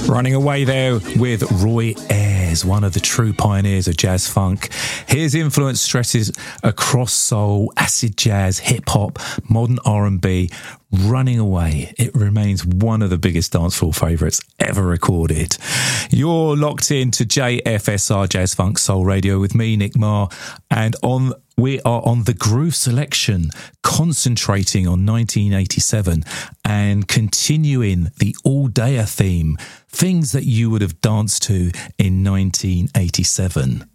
Running away there with Roy Ayers, one of the true pioneers of jazz funk. His influence stretches across soul, acid jazz, hip hop, modern R&B. Running Away, it remains one of the biggest dancefloor favourites ever recorded. You're locked into JFSR Jazz Funk Soul Radio with me, Nick Marr, and we are on the Groove Selection, concentrating on 1987 and continuing the all-dayer theme, things that you would have danced to in 1987.